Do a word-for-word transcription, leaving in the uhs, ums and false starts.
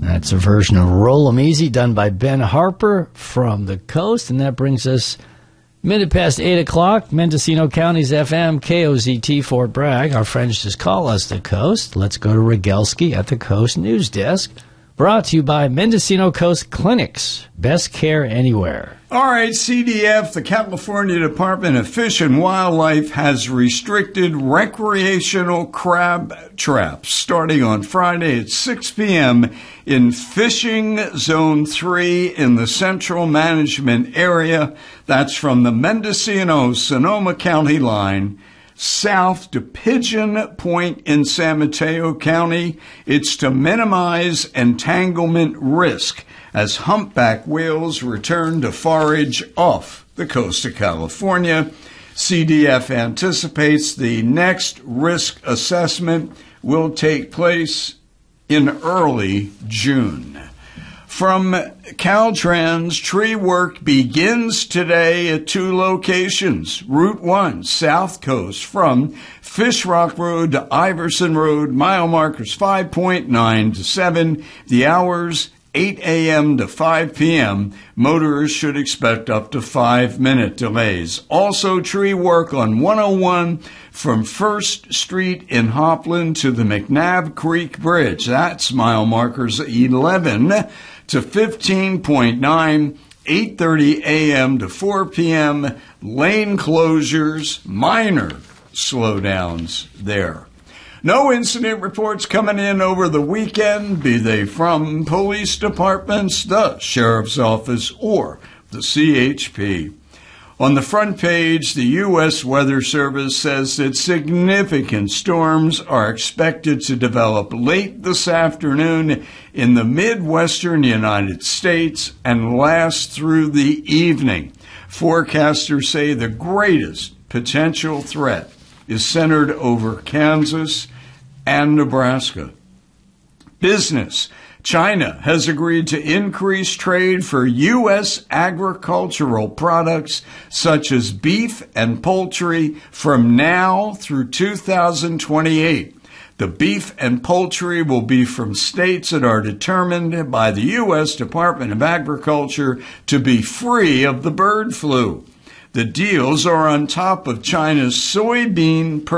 That's a version of Roll 'em Easy done by Ben Harper from the coast. And that brings us minute past eight o'clock. Mendocino County's F M, K O Z T, Fort Bragg. Our friends just call us the coast. Let's go to Rogelski at the Coast News Desk. Brought to you by Mendocino Coast Clinics. Best care anywhere. All right, C D F, the California Department of Fish and Wildlife, has restricted recreational crab traps starting on Friday at six p.m. in Fishing Zone three in the Central Management Area. That's from the Mendocino-Sonoma County line south to Pigeon Point in San Mateo County. It's to minimize entanglement risk as humpback whales return to forage off the coast of California. C D F anticipates the next risk assessment will take place in early June. From Caltrans, tree work begins today at two locations. Route one, South Coast, from Fish Rock Road to Iverson Road, mile markers five point nine to seven. The hours, eight a.m. to five p.m. Motorists should expect up to five-minute delays. Also, tree work on one oh one from First Street in Hopland to the McNabb Creek Bridge. That's mile markers eleven to fifteen point nine, eight thirty a.m. to four p.m. Lane closures, minor slowdowns there. No incident reports coming in over the weekend, be they from police departments, the sheriff's office, or the C H P. On the front page, the U S Weather Service says that significant storms are expected to develop late this afternoon in the Midwestern United States and last through the evening. Forecasters say the greatest potential threat is centered over Kansas and Nebraska. Business. China has agreed to increase trade for U S agricultural products such as beef and poultry from now through two thousand twenty-eight. The beef and poultry will be from states that are determined by the U S Department of Agriculture to be free of the bird flu. The deals are on top of China's soybean